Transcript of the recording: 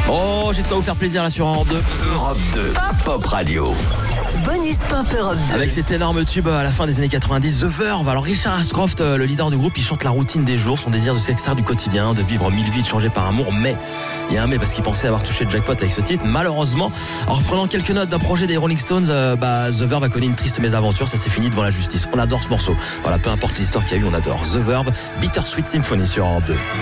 Oh, j'ai de quoi vous faire plaisir là sur Europe 2. Europe 2, Pop Radio. Bonus Pop Europe 2. Avec cet énorme tube à la fin des années 90, The Verve. Alors Richard Ashcroft, le leader du groupe, il chante la routine des jours, son désir de s'extraire du quotidien, de vivre 1000 vies, de changer par amour. Mais, il y a un mais parce qu'il pensait avoir touché le jackpot avec ce titre. Malheureusement, en reprenant quelques notes d'un projet des Rolling Stones, The Verve a connu une triste mésaventure. Ça s'est fini devant la justice. On adore ce morceau. Voilà, peu importe l'histoire qu'il y a eu, on adore. The Verve, Bittersweet Symphony sur Europe 2.